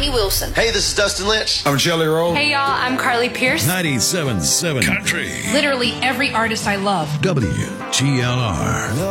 Lainey Wilson. Hey, this is Dustin Lynch. I'm Jelly Roll. Hey, y'all, I'm Carly Pierce. 97.7 Country. Literally every artist I love. WGLR.